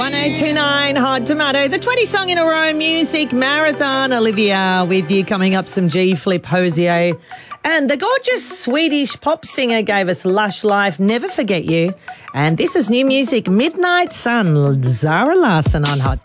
1029 Hot Tomato, the 20 song in a row music marathon. Olivia with you. Coming up, some G Flip Hosier. And the gorgeous Swedish pop singer gave us Lush Life, Never Forget You. And this is new music, Midnight Sun, Zara Larsson on Hot